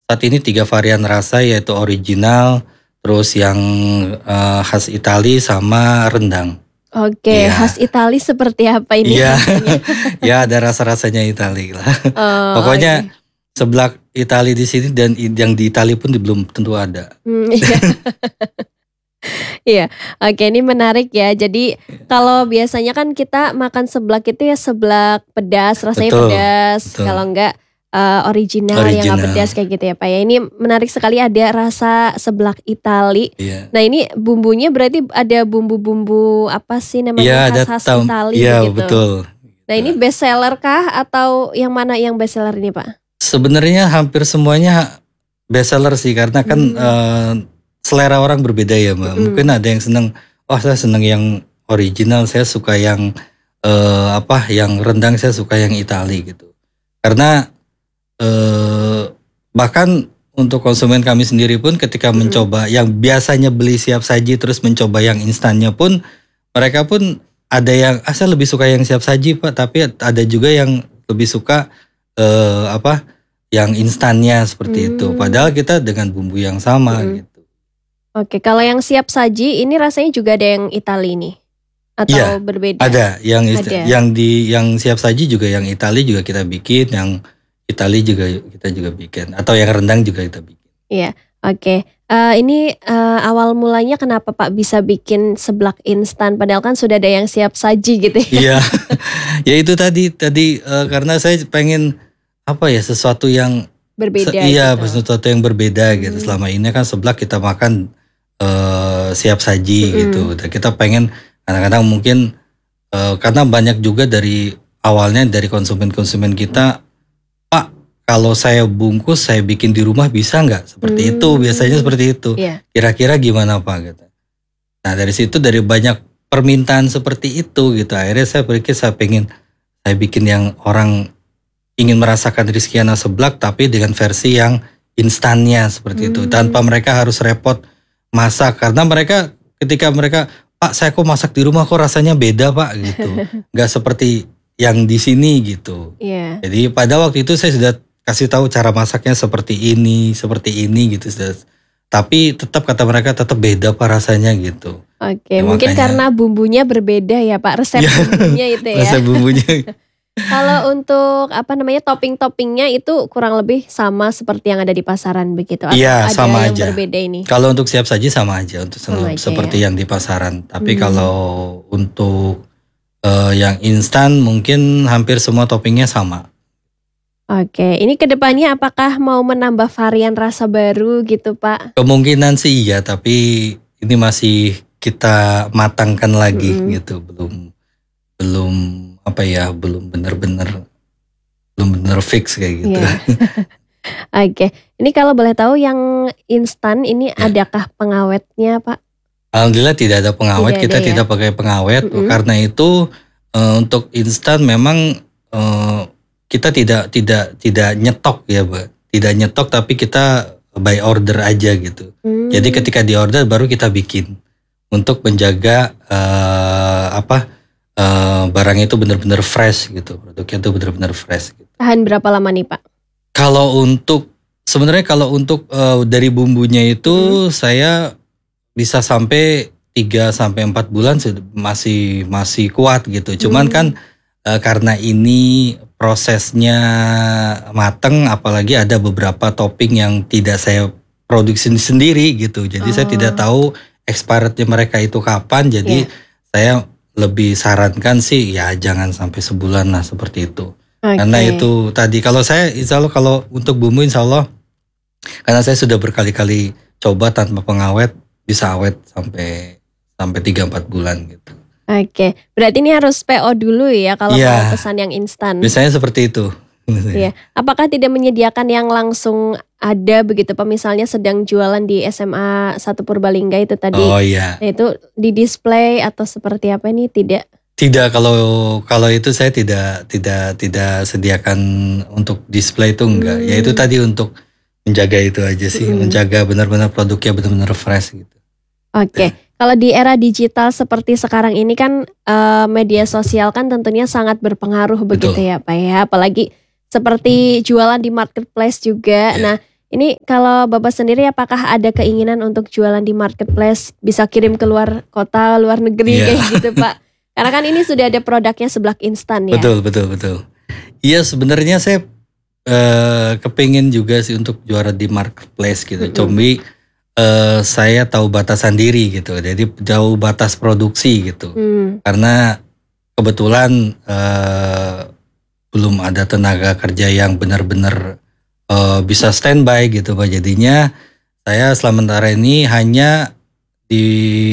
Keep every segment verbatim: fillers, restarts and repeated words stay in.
saat ini tiga varian rasa yaitu original, terus yang uh, khas Itali sama rendang. Oke, Iya. khas Itali seperti apa ini? Iya, rasanya? ya ada rasa-rasanya Itali lah. Oh, Pokoknya oke. seblak Itali di sini dan i- yang di Itali pun di- belum tentu ada. Hmm, iya. Iya, oke ini menarik ya. Jadi kalau biasanya kan kita makan seblak itu ya seblak pedas, rasanya Betul, pedas. betul. Kalau enggak eh, original yang nggak Original. pedas kayak gitu ya Pak ya. Ini menarik sekali ada rasa seblak Itali. Iya. Nah ini bumbunya berarti ada bumbu-bumbu apa sih Iya namanya ada khas-khas tam, Itali iya begitu. betul. Nah ini best seller kah atau yang mana yang best seller ini Pak? Sebenarnya hampir semuanya best seller sih karena kan Hmm. eh, selera orang berbeda ya Mbak. Mm-mm. Mungkin ada yang seneng, oh saya seneng yang original, saya suka yang eh, apa, yang rendang, saya suka yang Itali gitu. Karena eh, bahkan untuk konsumen kami sendiri pun ketika Mm-mm. mencoba yang biasanya beli siap saji terus mencoba yang instannya pun mereka pun ada yang ah saya lebih suka yang siap saji Pak, tapi ada juga yang lebih suka eh, apa yang instannya seperti itu. Hmm. Padahal kita dengan bumbu yang sama Mm-mm. gitu. Oke, kalau yang siap saji ini rasanya juga ada yang Itali nih atau Iya, berbeda? ada yang ist- Ada. yang di yang siap saji juga yang Itali juga kita bikin, yang Itali juga kita juga bikin, atau yang rendang juga kita bikin. Iya, oke. Eh, ini eh, awal mulanya kenapa Pak bisa bikin seblak instan padahal kan sudah ada yang siap saji gitu ya? Iya, ya itu tadi tadi eh, karena saya pengen apa ya sesuatu yang Berbeda se- iya gitu. sesuatu yang berbeda gitu. Hmm. Selama ini kan seblak kita makan eh, siap saji Mm-mm. gitu. Dan kita pengen kadang-kadang mungkin eh, karena banyak juga dari awalnya dari konsumen-konsumen kita, Pak kalau saya bungkus saya bikin di rumah bisa nggak? Seperti itu Hmm. biasanya seperti itu. Iya. Kira-kira gimana Pak gitu. Nah dari situ dari banyak permintaan seperti itu gitu akhirnya saya pikir saya pengen saya bikin yang orang ingin merasakan Rizkyana seblak tapi dengan versi yang instannya seperti itu Hmm. tanpa mereka harus repot masak karena mereka ketika mereka Pak saya kok masak di rumah kok rasanya beda Pak gitu nggak seperti yang di sini gitu. Iya. Jadi pada waktu itu saya sudah kasih tahu cara masaknya seperti ini seperti ini gitu sudah. Tapi tetap kata mereka tetap beda Pak rasanya gitu. Oke, Ya, mungkin makanya- karena bumbunya berbeda ya Pak, resep Iya. bumbunya itu ya. Rasa bumbunya. Kalau untuk apa namanya topping-toppingnya itu kurang lebih sama seperti yang ada di pasaran begitu atau Iya, ada sama yang aja. berbeda ini? Kalau untuk siap saji sama aja untuk Sama aja seperti yang di pasaran. Tapi Hmm. kalau untuk eh, yang instan mungkin hampir semua toppingnya sama. Oke, ini kedepannya apakah mau menambah varian rasa baru gitu Pak? Kemungkinan sih iya, tapi ini masih kita matangkan lagi Mm-mm. gitu. Belum belum apa ya, belum benar-benar belum benar fix kayak gitu. Iya. Oke, ini kalau boleh tahu yang instan ini Ya. adakah pengawetnya Pak? Alhamdulillah tidak ada pengawet, Tidak kita ada ya? tidak pakai pengawet. Mm-mm. Karena itu eh, untuk instan memang eh, kita tidak tidak tidak nyetok ya, Mbak. Tidak nyetok tapi kita by order aja gitu. Hmm. Jadi ketika di order baru kita bikin untuk menjaga eh, apa eh, barang itu benar-benar fresh gitu. Produknya itu benar-benar fresh gitu. Tahan berapa lama nih Pak? Kalau untuk sebenarnya kalau untuk eh, dari bumbunya itu saya bisa sampai tiga sampai empat bulan sudah masih masih kuat gitu. Cuman Hmm. kan eh, karena ini prosesnya mateng apalagi ada beberapa topping yang tidak saya produksi sendiri gitu. Jadi saya Oh. tidak tahu expirednya mereka itu kapan. Jadi Iya. saya lebih sarankan sih ya jangan sampai sebulan lah seperti itu. Oke. Karena itu tadi kalau saya insya Allah kalau untuk bumbu insya Allah karena saya sudah berkali-kali coba tanpa pengawet bisa awet sampai sampai tiga empat bulan gitu. Oke, berarti ini harus P O dulu ya kalau Iya. mau pesan yang instan. Biasanya seperti itu. Iya. Apakah tidak menyediakan yang langsung ada begitu Pak? Misalnya sedang jualan di S M A satu Purbalingga itu tadi. Oh iya. Nah, itu di display atau seperti apa ini tidak? Tidak kalau kalau itu saya tidak tidak tidak sediakan untuk display itu enggak. Hmm. Ya itu tadi untuk menjaga itu aja sih, Mm-mm. menjaga benar-benar produknya benar-benar fresh gitu. Oke, kalau di era digital seperti sekarang ini kan eh, media sosial kan tentunya sangat berpengaruh begitu Betul. ya Pak ya. Apalagi seperti jualan di marketplace juga. Ya. Nah, Ini kalau Bapak sendiri apakah ada keinginan untuk jualan di marketplace, bisa kirim ke luar kota, luar negeri Iya. kayak gitu Pak? Karena kan ini sudah ada produknya seblak instan ya. Betul, betul, betul. Iya sebenarnya saya eh, kepingin juga sih untuk juara di marketplace gitu. Mm-mm. Cuma eh, saya tahu batasan diri gitu. Jadi jauh batas produksi gitu. Hmm. Karena kebetulan eh, belum ada tenaga kerja yang benar-benar eh, bisa standby gitu Pak. Jadinya saya sementara ini hanya di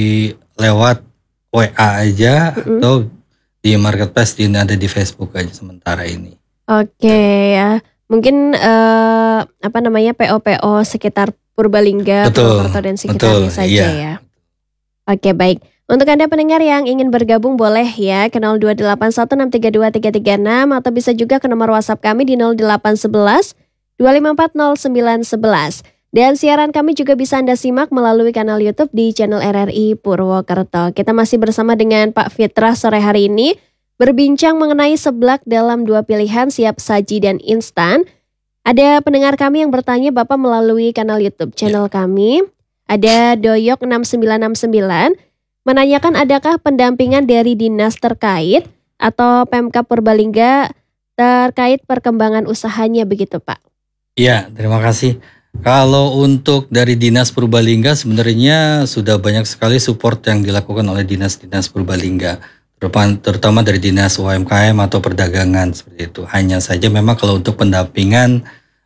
lewat W A aja Mm-mm. atau di marketplace, di ada di Facebook aja sementara ini. Oke ya, mungkin eh, apa namanya P O P O sekitar Purbalingga, Betul, Purwokerto dan sekitarnya betul, saja iya. ya. Oke baik. Untuk Anda pendengar yang ingin bergabung boleh ya ke nol dua delapan satu enam tiga dua tiga tiga enam atau bisa juga ke nomor WhatsApp kami di nol delapan satu satu dua lima empat nol sembilan satu satu. Dan siaran kami juga bisa Anda simak melalui kanal YouTube di channel R R I Purwokerto. Kita masih bersama dengan Pak Fitrah sore hari ini berbincang mengenai seblak dalam dua pilihan siap saji dan instan. Ada pendengar kami yang bertanya Bapak melalui kanal YouTube channel kami. Ada Doyok enam sembilan enam sembilan menanyakan adakah pendampingan dari dinas terkait atau Pemkab Purbalingga terkait perkembangan usahanya begitu Pak? Iya, terima kasih. Kalau untuk dari Dinas Purbalingga sebenarnya sudah banyak sekali support yang dilakukan oleh dinas-dinas Purbalingga, terutama, terutama dari Dinas U M K M atau Perdagangan seperti itu. Hanya saja memang kalau untuk pendampingan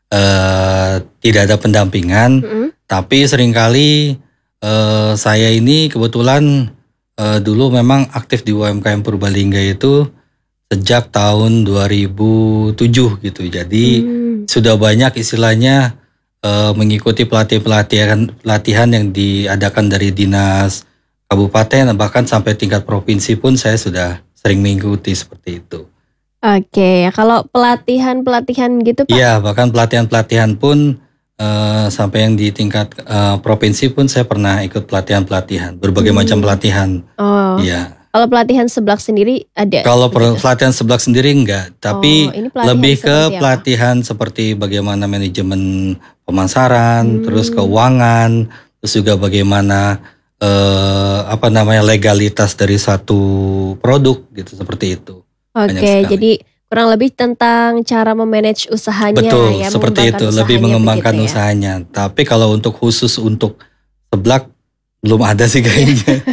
eh, tidak ada pendampingan, Mm-mm. tapi seringkali eh, saya ini kebetulan eh, dulu memang aktif di U M K M Purbalingga itu sejak tahun dua ribu tujuh gitu. Jadi Hmm. sudah banyak istilahnya eh, mengikuti pelatihan-pelatihan pelatihan yang diadakan dari dinas kabupaten, bahkan sampai tingkat provinsi pun saya sudah sering mengikuti seperti itu. Oke, ya kalau pelatihan-pelatihan gitu Pak? Iya, bahkan pelatihan-pelatihan pun eh, sampai yang di tingkat eh, provinsi pun saya pernah ikut pelatihan-pelatihan, berbagai Hmm. macam pelatihan. Oh, Iya. kalau pelatihan seblak sendiri ada? Kalau per- gitu? pelatihan seblak sendiri enggak, tapi Oh, ini pelatihan lebih ke seperti apa? pelatihan seperti bagaimana manajemen pemasaran, Hmm. terus keuangan, terus juga bagaimana eh, apa namanya legalitas dari satu produk gitu, seperti itu. Banyak Oke, sekali. jadi kurang lebih tentang cara memanage usahanya Betul, ya, seperti itu, mengembangkan lebih usahanya mengembangkan begitu ya. usahanya. Tapi kalau untuk khusus untuk seblak belum ada sih kayaknya.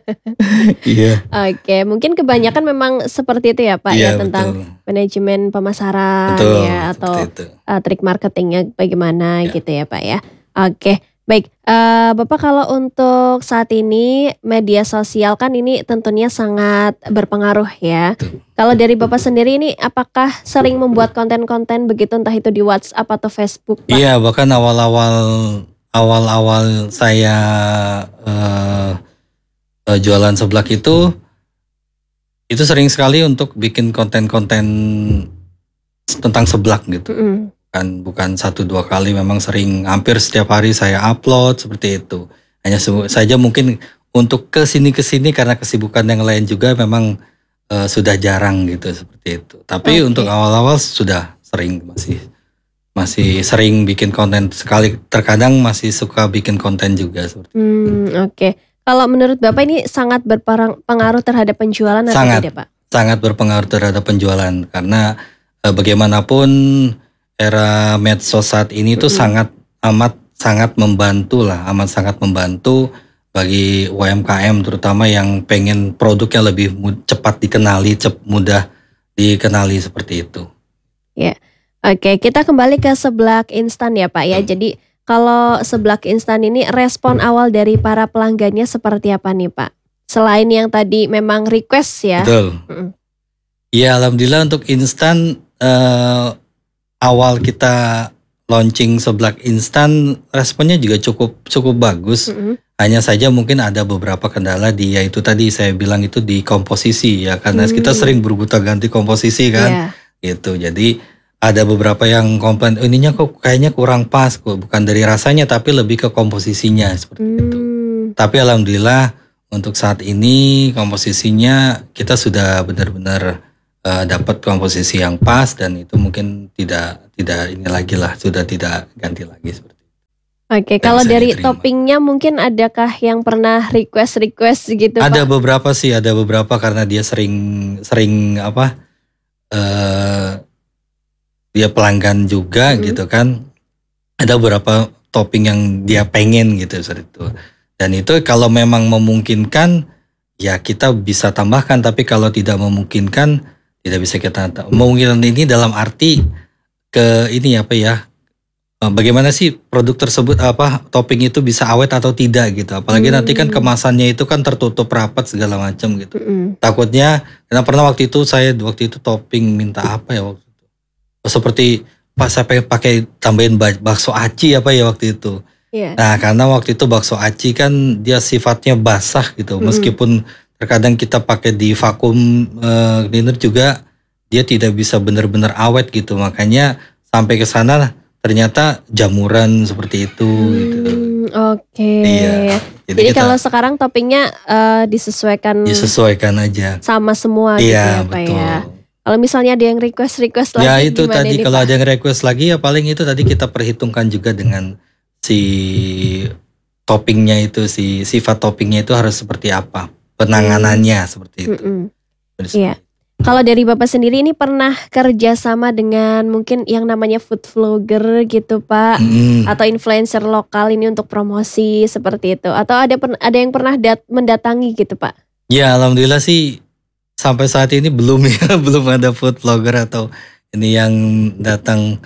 Iya. Oke, mungkin kebanyakan memang seperti itu ya Pak ya, Iya, tentang betul. manajemen pemasaran Betul, ya atau seperti itu. uh, trik marketingnya bagaimana Ya. gitu ya Pak ya. Oke, baik. Uh, Bapak kalau untuk saat ini media sosial kan ini tentunya sangat berpengaruh ya. Betul. Kalau dari Bapak sendiri ini apakah sering membuat konten-konten begitu entah itu di WhatsApp atau Facebook Pak? Iya, bahkan awal-awal awal-awal saya eh, eh, jualan seblak itu itu sering sekali untuk bikin konten-konten tentang seblak gitu. Mm-mm. Bukan bukan satu dua kali, memang sering, hampir setiap hari saya upload seperti itu. Hanya se- saja mungkin untuk kesini kesini karena kesibukan yang lain juga memang eh, sudah jarang gitu seperti itu. Tapi Oke. untuk awal-awal sudah sering, masih masih sering bikin konten, sekali terkadang masih suka bikin konten juga seperti itu. Hmm, oke. Kalau menurut Bapak ini sangat berpengaruh terhadap penjualan atau Sangat. tidak Pak? Sangat berpengaruh terhadap penjualan karena eh, bagaimanapun era medsos saat ini tuh Mm-mm. sangat amat sangat membantu lah, amat sangat membantu bagi U M K M terutama yang pengen produknya lebih mu- cepat dikenali, cep, mudah dikenali seperti itu. Oke, kita kembali ke seblak instan ya Pak ya. Betul. Jadi kalau seblak instan ini respon awal dari para pelanggannya seperti apa nih Pak? Selain yang tadi memang request ya. Betul. Mm-mm. Ya alhamdulillah untuk instan eh, awal kita launching seblak instan responnya juga cukup cukup bagus. Mm-mm. Hanya saja mungkin ada beberapa kendala di, yaitu tadi saya bilang itu di komposisi ya, karena Hmm. kita sering bergonta-ganti komposisi kan, Iya. gitu. Jadi ada beberapa yang komplain, oh, ininya kok kayaknya kurang pas, kok bukan dari rasanya tapi lebih ke komposisinya seperti itu. Hmm. Tapi alhamdulillah untuk saat ini komposisinya kita sudah benar-benar uh, dapat komposisi yang pas dan itu mungkin tidak tidak ini lagi lah, sudah tidak ganti lagi seperti itu. Oke, Dan kalau bisa dari diterima. toppingnya mungkin adakah yang pernah request-request gitu Ada Pak? beberapa sih, ada beberapa karena dia sering sering apa? eh dia pelanggan juga Mm-mm. gitu kan. Ada beberapa topping yang dia pengen gitu seperti itu. Dan itu kalau memang memungkinkan ya kita bisa tambahkan, tapi kalau tidak memungkinkan tidak bisa kita ta- memungkinkan ini dalam arti ke ini apa ya? eh, Bagaimana sih produk tersebut apa topping itu bisa awet atau tidak gitu. Apalagi nanti kan Hmm. kemasannya itu kan tertutup rapat segala macam gitu. Mm-mm. Takutnya karena pernah waktu itu saya waktu itu topping minta apa ya waktu itu. Seperti pas saya pengen pakai tambahin ba- bakso aci apa ya waktu itu. Iya. Nah, karena waktu itu bakso aci kan dia sifatnya basah gitu. Mm-mm. Meskipun terkadang kita pakai di vakum eh, cleaner juga dia tidak bisa benar-benar awet gitu. Makanya sampai ke sana ternyata jamuran seperti itu gitu. Hmm, oke. Iya. Jadi, Jadi kita kalau sekarang toppingnya eh, disesuaikan disesuaikan aja. sama semua gitu Iya, ya Pak betul. ya. Kalau misalnya ada yang request-request Ya lagi itu gimana tadi ini kalau Pak? ada yang request lagi ya paling itu tadi kita perhitungkan juga dengan si toppingnya itu, si sifat toppingnya itu harus seperti apa, penanganannya seperti itu. Mm-mm. Terus- Iya. Kalau dari Bapak sendiri ini pernah kerja sama dengan mungkin yang namanya food vlogger gitu Pak, Mm-mm. atau influencer lokal ini untuk promosi seperti itu, atau ada pen- ada yang pernah dat- mendatangi gitu Pak? Ya alhamdulillah sih sampai saat ini belum ya belum ada food vlogger atau ini yang datang.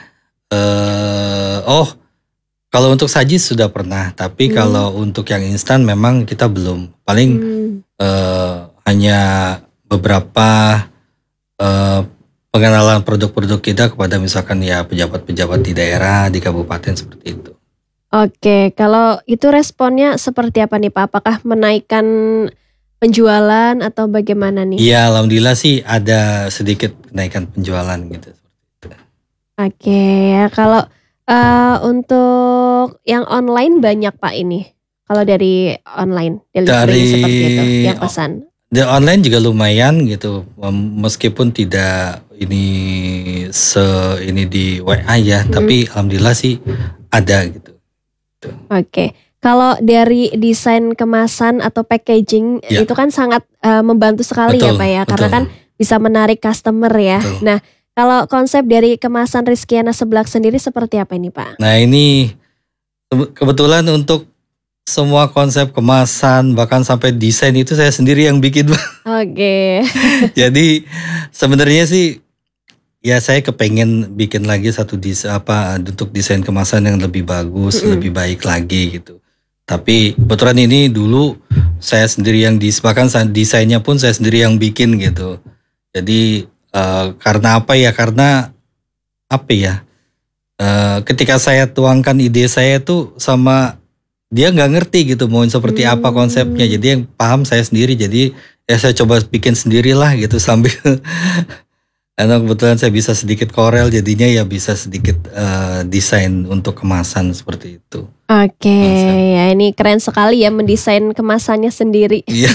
eh oh kalau untuk saji sudah pernah, tapi Hmm. kalau untuk yang instan memang kita belum. Paling Hmm. eh, hanya beberapa eh, pengenalan produk-produk kita kepada misalkan ya pejabat-pejabat di daerah, di kabupaten seperti itu. Oke, kalau itu responnya seperti apa nih Pak? Apakah menaikkan penjualan atau bagaimana nih? Iya, alhamdulillah sih ada sedikit kenaikan penjualan gitu. Oke, ya kalau eh, untuk yang online banyak Pak ini. Kalau dari online delivery Dari seperti itu yang pesan. di online juga lumayan gitu, Mem- meskipun tidak ini se ini di W A ya, Hmm. tapi alhamdulillah sih ada gitu. Oke, kalau dari desain kemasan atau packaging Ya. itu kan sangat eh, membantu sekali ya Betul, Pak ya, karena betul. kan bisa menarik customer ya. Betul. Nah, kalau konsep dari kemasan Rizkyana Seblak sendiri seperti apa ini Pak? Nah ini kebe- kebetulan untuk semua konsep kemasan bahkan sampai desain itu saya sendiri yang bikin. Oke, Jadi sebenarnya sih ya saya kepengen bikin lagi satu dis apa untuk desain kemasan yang lebih bagus, Mm-mm. lebih baik lagi gitu. Tapi kebetulan ini dulu saya sendiri yang dis bahkan sa- desainnya pun saya sendiri yang bikin gitu. Jadi eh, karena apa ya? Karena apa ya? Eh, ketika saya tuangkan ide saya tuh sama dia nggak ngerti gitu mau seperti apa Hmm. konsepnya. Jadi yang paham saya sendiri. Jadi ya saya coba bikin sendirilah gitu sambil karena kebetulan saya bisa sedikit korel jadinya ya bisa sedikit eh, desain untuk kemasan seperti itu. oke, Konsep. ya ini keren sekali ya mendesain kemasannya sendiri. Iya.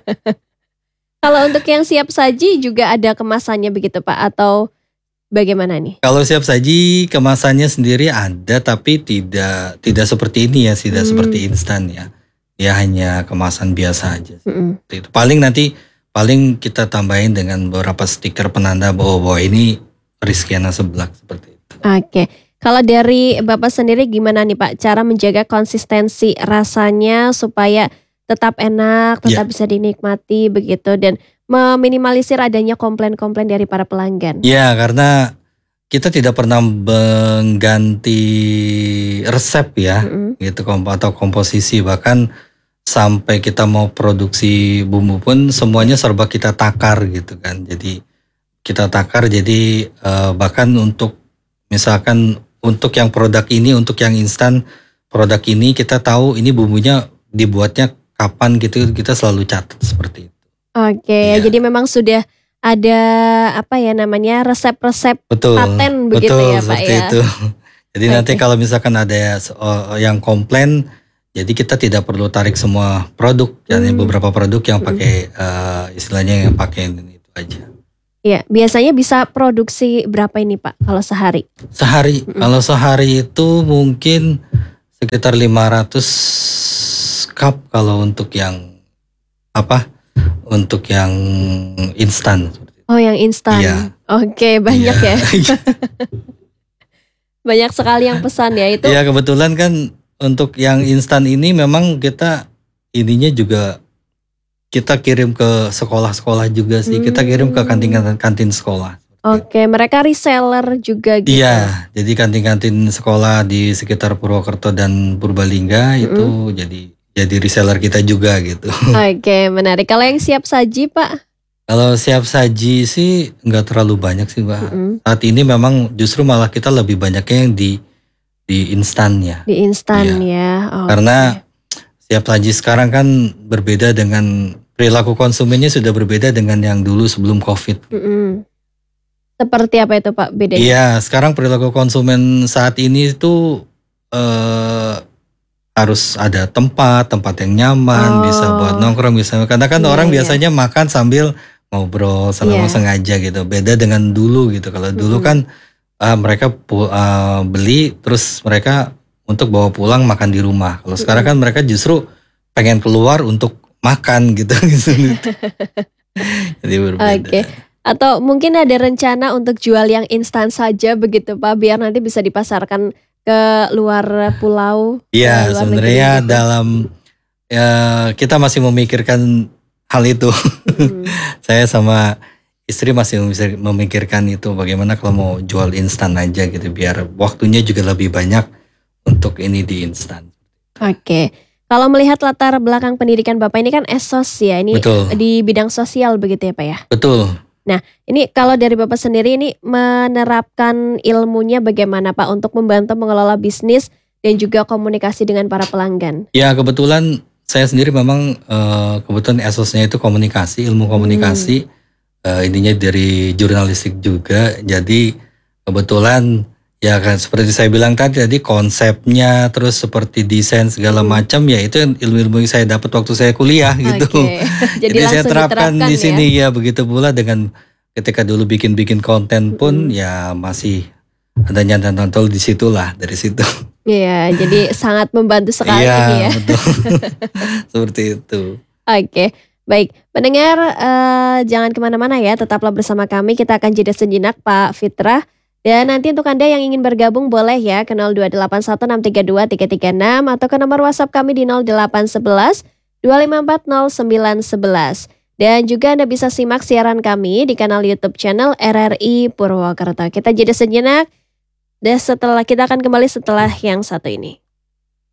Kalau untuk yang siap saji juga ada kemasannya begitu Pak atau bagaimana nih? Kalau siap saji kemasannya sendiri ada tapi tidak tidak seperti ini ya, tidak Hmm. seperti instan ya. Ya hanya kemasan biasa aja. Mm-mm. Seperti itu. Paling nanti paling kita tambahin dengan beberapa stiker penanda bahwa, bahwa ini Rizkyana Seblak seperti itu. Oke, kalau dari Bapak sendiri gimana nih Pak cara menjaga konsistensi rasanya supaya tetap enak, tetap bisa dinikmati begitu dan meminimalisir adanya komplain-komplain dari para pelanggan. Ya karena kita tidak pernah mengganti resep ya, Mm-mm. gitu komp- atau komposisi bahkan sampai kita mau produksi bumbu pun semuanya serba kita takar gitu kan. Jadi kita takar jadi eh, bahkan untuk misalkan untuk yang produk ini untuk yang instan produk ini kita tahu ini bumbunya dibuatnya kapan gitu kita selalu catat seperti itu. Oke, ya, Iya. jadi memang sudah ada apa ya namanya resep-resep Betul. paten begitu betul, ya Pak seperti ya. itu. Jadi nanti Oke. kalau misalkan ada se- oh, yang komplain, jadi kita tidak perlu tarik semua produk, hanya Hmm. beberapa produk yang Hmm. pakai eh, istilahnya yang pakai itu aja. Iya, biasanya bisa produksi berapa ini Pak kalau sehari? Sehari, Mm-mm. kalau sehari itu mungkin sekitar lima ratus cup kalau untuk yang apa? Untuk yang instan. Oh, yang instan. Iya. Oke, banyak Iya. ya. Banyak sekali yang pesan ya itu. Iya, kebetulan kan untuk yang instan ini memang kita ininya juga kita kirim ke sekolah-sekolah juga sih. Kita kirim ke Hmm. kantin-kantin sekolah. Oke, mereka reseller juga gitu. Iya, jadi kantin-kantin sekolah di sekitar Purwokerto dan Purbalingga itu jadi jadi reseller kita juga gitu. Oke, menarik. Kalau yang siap saji Pak? Kalau siap saji sih nggak terlalu banyak sih Mbak. Mm-mm. Saat ini memang justru malah kita lebih banyaknya yang di di instan ya. Di instan Iya. ya. Oke. Karena siap saji sekarang kan berbeda dengan perilaku konsumennya sudah berbeda dengan yang dulu sebelum COVID. Mm-mm. Seperti apa itu Pak bedanya? Iya, sekarang perilaku konsumen saat ini itu eh, harus ada tempat, tempat yang nyaman, Oh. bisa buat nongkrong, bisa karena kan Iya, orang iya. biasanya makan sambil ngobrol, sama Iya. sengaja gitu. Beda dengan dulu gitu. Kalau dulu Mm-mm. kan ah, mereka pu- ah, beli terus mereka untuk bawa pulang makan di rumah. Kalau sekarang kan mereka justru pengen keluar untuk makan gitu. Jadi berbeda. Oke. Atau mungkin ada rencana untuk jual yang instan saja begitu Pak, biar nanti bisa dipasarkan ke luar pulau. Iya, ke luar sebenarnya negeri gitu. dalam ya, kita masih memikirkan hal itu. Mm. Saya sama istri masih memikir- memikirkan itu bagaimana kalau mau jual instan aja gitu biar waktunya juga lebih banyak untuk ini di instan. Oke. Kalau melihat latar belakang pendidikan Bapak ini kan esos ya, ini Betul. di bidang sosial begitu ya Pak ya. Betul. Ini kalau dari Bapak sendiri ini menerapkan ilmunya bagaimana Pak untuk membantu mengelola bisnis dan juga komunikasi dengan para pelanggan? Ya kebetulan saya sendiri memang eh, kebetulan esosnya itu komunikasi, ilmu komunikasi. Eh, ininya dari jurnalistik juga. Jadi kebetulan ya kan seperti saya bilang tadi, jadi konsepnya terus seperti desain segala Hmm. macam ya itu ilmu-ilmu yang saya dapat waktu saya kuliah gitu. Oke. Jadi, Jadi saya langsung terapkan diterapkan di ya. sini ya begitu pula dengan ketika dulu bikin-bikin konten pun Mm-mm. ya masih ada nyantol di situlah dari situ. Iya, jadi sangat membantu sekali Iya ini ya. betul. Seperti itu. Oke, baik. Pendengar, eh, jangan kemana-mana ya, tetaplah bersama kami. Kita akan jeda sejenak Pak Fitrah. Dan nanti untuk Anda yang ingin bergabung boleh ya ke nol dua delapan satu enam tiga dua tiga tiga enam atau ke nomor WhatsApp kami di nol delapan satu satu dua lima empat nol sembilan satu satu. Dan juga Anda bisa simak siaran kami di kanal YouTube channel R R I Purwokerto. Kita jeda sejenak dan setelah kita akan kembali setelah yang satu ini.